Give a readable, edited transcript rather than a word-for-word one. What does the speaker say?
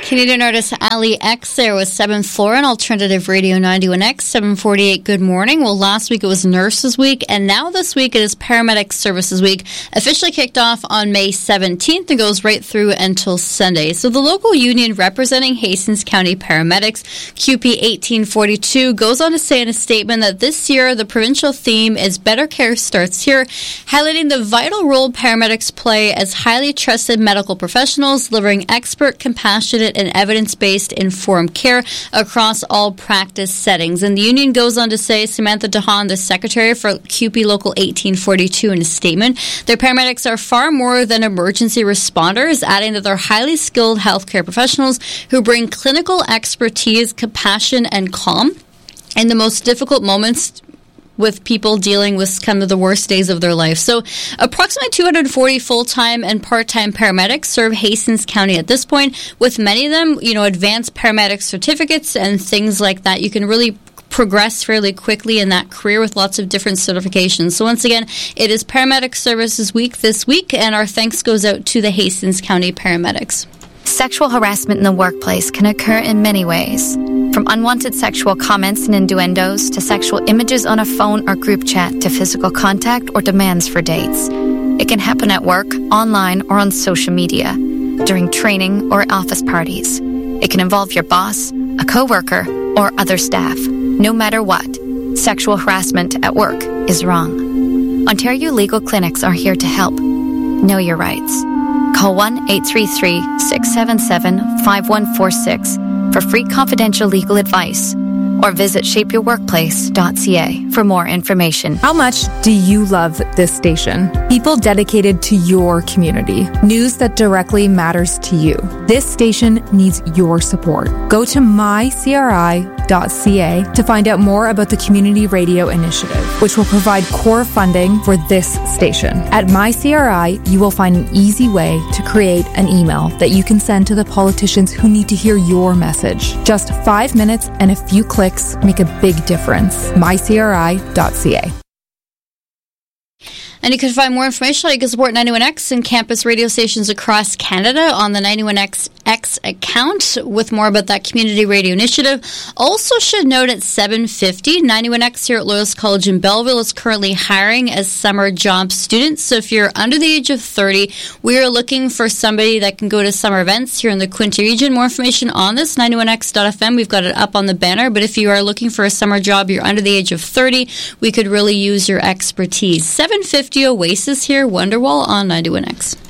Canadian artist Ali X there with 7th Floor on Alternative Radio 91X, 7:48. Good morning. Well, last week it was Nurses Week, and now this week it is Paramedic Services Week, officially kicked off on May 17th and goes right through until Sunday. So the local union representing Hastings County Paramedics, CUPE 1842, goes on to say in a statement that this year the provincial theme is Better Care Starts Here, highlighting the vital role paramedics play as highly trusted medical professionals, delivering expert, compassionate, and evidence-based informed care across all practice settings. And the union goes on to say, Samantha DeHaan, the secretary for CUPE Local 1842, in a statement, their paramedics are far more than emergency responders, adding that they're highly skilled healthcare professionals who bring clinical expertise, compassion, and calm in the most difficult moments with people dealing with kind of the worst days of their life. So approximately 240 full-time and part-time paramedics serve Hastings County at this point, with many of them, advanced paramedic certificates and things like that. You can really progress fairly quickly in that career with lots of different certifications. So once again, it is Paramedic Services Week this week, and our thanks goes out to the Hastings County paramedics. Sexual harassment in the workplace can occur in many ways. From unwanted sexual comments and innuendos to sexual images on a phone or group chat to physical contact or demands for dates. It can happen at work, online, or on social media, during training or office parties. It can involve your boss, a co-worker, or other staff. No matter what, sexual harassment at work is wrong. Ontario Legal Clinics are here to help. Know your rights. Call 1-833-677-5146 for free confidential legal advice, or visit shapeyourworkplace.ca for more information. How much do you love this station? People dedicated to your community. News that directly matters to you. This station needs your support. Go to mycri.ca to find out more about the Community Radio Initiative, which will provide core funding for this station. At MyCRI, you will find an easy way to create an email that you can send to the politicians who need to hear your message. Just 5 minutes and a few clicks make a big difference. mycri.ca. And you can find more information on how you can support 91X and campus radio stations across Canada on the 91X account, with more about that community radio initiative. Also should note at 7:50, 91X here at Loyalist College in Belleville is currently hiring as summer job students. So if you're under the age of 30, we are looking for somebody that can go to summer events here in the Quinte region. More information on this, 91X.fm. We've got it up on the banner. But if you are looking for a summer job, you're under the age of 30, we could really use your expertise. 7:50 Oasis here, Wonderwall on 91X.